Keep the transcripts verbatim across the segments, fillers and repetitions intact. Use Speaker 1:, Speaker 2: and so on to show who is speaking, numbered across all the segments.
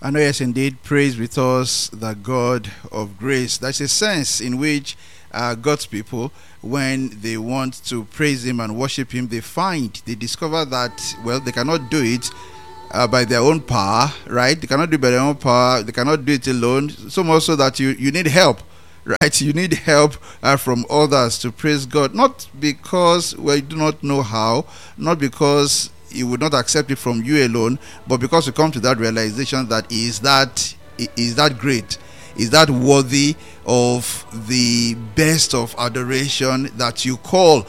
Speaker 1: And yes, indeed, praise with us the God of grace. There's a sense in which uh, God's people, when they want to praise Him and worship Him, they find, they discover that, well, they cannot do it uh, by their own power, right? They cannot do it by their own power. They cannot do it alone. So much so that you, you need help, right? You need help uh, from others to praise God. Not because, well, you do not know how, not because He would not accept it from you alone, but because you come to that realization that He is that He is that great, is that worthy of the best of adoration, that you call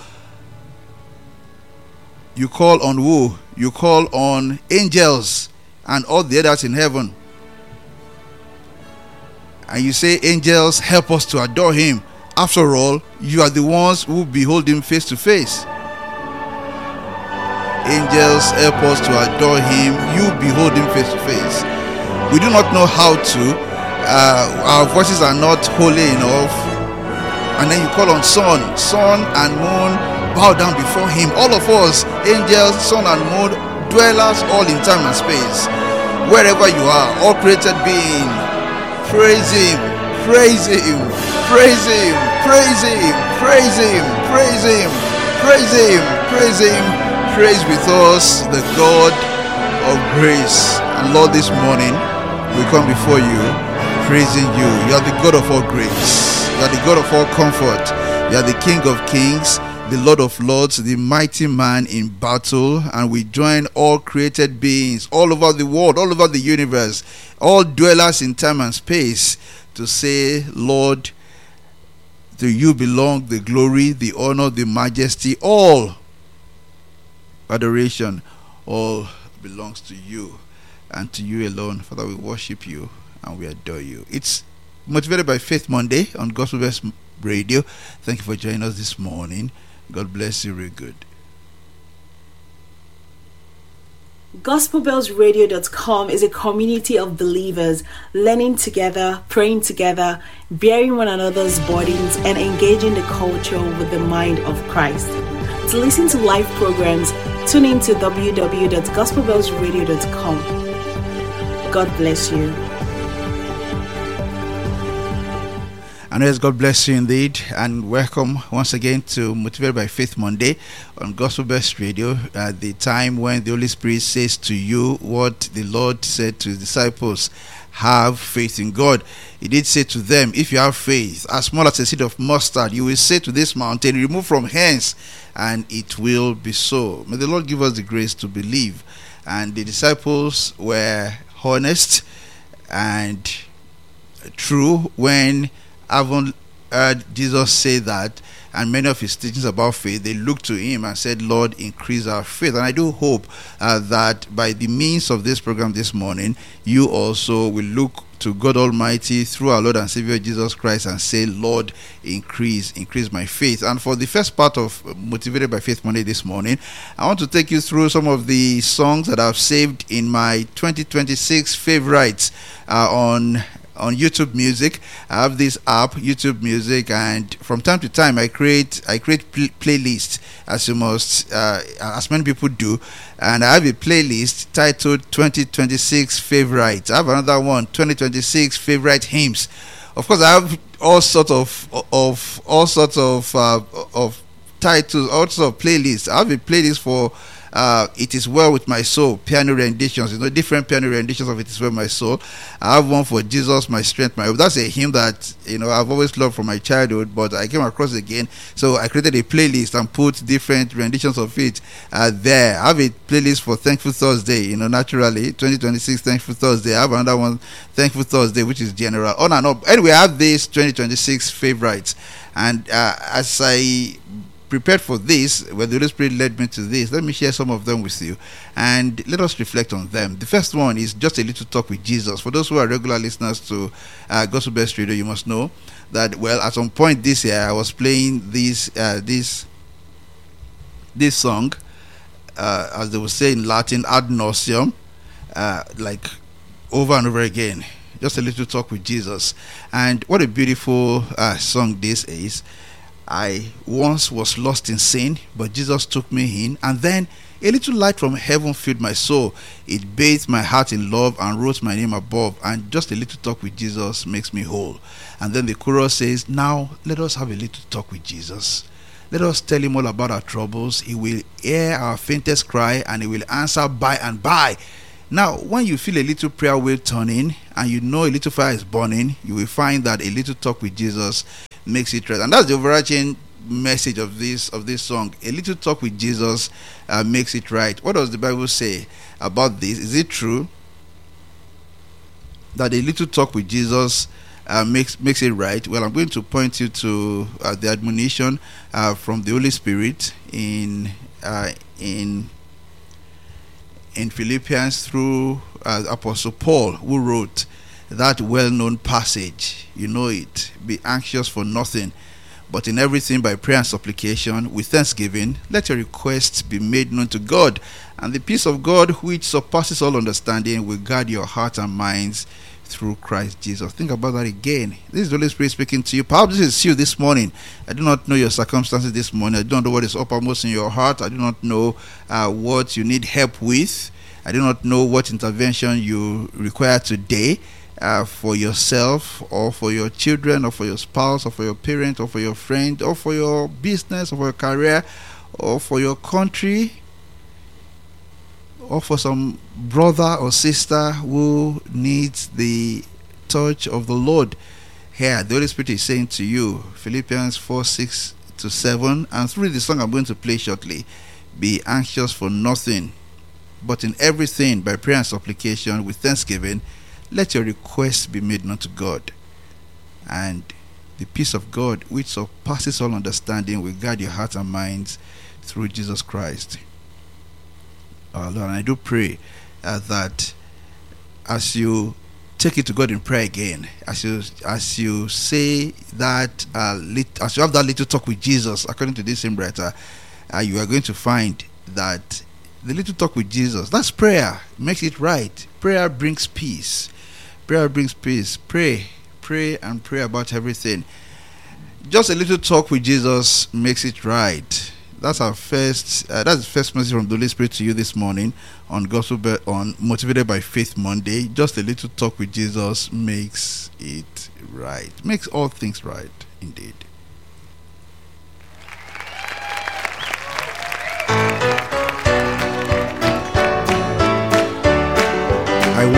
Speaker 1: you call on who? You call on angels and all the others in heaven, and you say, angels, help us to adore Him. After all, you are the ones who behold Him face to face. Angels, help us to adore Him. You behold Him face to face. We do not know how to. Uh, our voices are not holy enough. And then you call on sun. Sun and moon, bow down before Him. All of us, angels, sun and moon, dwellers all in time and space. Wherever you are, all created being, praise Him, praise Him, praise Him, praise Him, praise Him, praise Him, praise Him, praise Him. Praise with us the God of grace. And Lord, this morning we come before you praising you. You are the God of all grace. You are the God of all comfort. You are the King of kings, the Lord of lords, the mighty man in battle. And we join all created beings all over the world, all over the universe, all dwellers in time and space, to say, Lord, to you belong the glory, the honor, the majesty, all adoration, all belongs to you and to you alone. Father, we worship you and we adore you. It's Motivated by Faith Monday on Gospel Bells Radio. Thank you for joining us this morning. God bless you real good.
Speaker 2: gospel bells radio dot com is a community of believers learning together, praying together, bearing one another's burdens, and engaging the culture with the mind of Christ. To listen to live programs, tune in to w w w dot gospel bells radio dot com. God bless you.
Speaker 1: And yes, God bless you indeed, and welcome once again to Motivated by Faith Monday on Gospel Bells Radio, at the time when the Holy Spirit says to you what the Lord said to His disciples: have faith in God. He did say to them, if you have faith as small as a seed of mustard, you will say to this mountain, remove from hence, and it will be so. May the Lord give us the grace to believe. And the disciples were honest and true when, having heard Jesus say that, and many of His teachings about faith, they looked to Him and said, Lord, increase our faith. And I do hope uh, that by the means of this program this morning, you also will look to God Almighty through our Lord and Savior Jesus Christ and say, Lord, increase, increase my faith. And for the first part of Motivated by Faith Monday this morning, I want to take you through some of the songs that I've saved in my twenty twenty-six favorites uh, on on YouTube Music. I have this app, YouTube Music, and from time to time I create I create pl- playlists, as you must uh, as many people do. And I have a playlist titled twenty twenty-six Favorites. I have another one, twenty twenty-six Favorite Hymns. Of course, I have all sorts of of all sorts of uh, of titles, all sorts of playlists. I have a playlist for Uh, It Is Well With My Soul, piano renditions, you know, different piano renditions of It Is Well With My Soul. I have one for Jesus, My Strength, My Hope. That's a hymn that, you know, I've always loved from my childhood, but I came across it again, so I created a playlist and put different renditions of it uh, there. I have a playlist for Thankful Thursday, you know, naturally, twenty twenty-six Thankful Thursday. I have another one, Thankful Thursday, which is general, on and up. Anyway, I have this twenty twenty-six favorites, and uh, as I prepared for this, when the Holy Spirit led me to this, let me share some of them with you and let us reflect on them. The first one is just a little talk with Jesus. For those who are regular listeners to uh, Gospel Bells Radio, you must know that, well, at some point this year I was playing this uh, this this song, uh, as they would say in Latin, ad nauseum, uh, like over and over again. Just a little talk with Jesus. And what a beautiful uh, song this is. I once was lost in sin, but Jesus took me in, and then A little light from heaven filled my soul. It bathed my heart in love and wrote my name above. And just a little talk with Jesus makes me whole. And then the chorus says, now let us have a little talk with Jesus. Let us tell him all about our troubles. He will hear our faintest cry and he will answer by and by. Now, when you feel a little prayer wheel turning and you know a little fire is burning, you will find that a little talk with Jesus makes it right. And that's the overarching message of this of this song. A little talk with Jesus uh, makes it right. What does the Bible say about this? Is it true that a little talk with Jesus Uh, makes makes it right? Well, I'm going to point you to uh, the admonition uh, from the Holy Spirit in uh, in in Philippians through uh, Apostle Paul, who wrote that well-known passage. You know it. Be anxious for nothing, but in everything by prayer and supplication with thanksgiving, let your requests be made known to God, and the peace of God, which surpasses all understanding, will guard your heart and minds through Christ Jesus. Think about that again. This is the Holy Spirit speaking to you. Perhaps this is you this morning. I do not know your circumstances this morning. I don't know what is uppermost in your heart. I do not know uh, what you need help with. I do not know what intervention you require today uh, for yourself or for your children or for your spouse or for your parent or for your friend or for your business or for your career or for your country, or for some brother or sister who needs the touch of the Lord. Here, the Holy Spirit is saying to you, Philippians four, six to seven, and through the song I'm going to play shortly, be anxious for nothing, but in everything by prayer and supplication with thanksgiving, let your requests be made known to God. And the peace of God, which surpasses all understanding, will guard your hearts and minds through Jesus Christ. Uh, Lord, and I do pray uh, that as you take it to God in prayer again, as you as you say that, uh, lit, as you have that little talk with Jesus, according to this same writer, uh, you are going to find that the little talk with Jesus, that's prayer, makes it right. Prayer brings peace. Prayer brings peace. Pray, pray, and pray about everything. Just a little talk with Jesus makes it right. That's our first. Uh, that's the first message from the Holy Spirit to you this morning on Gospel Be- on Motivated by Faith Monday. Just a little talk with Jesus makes it right. Makes all things right, indeed.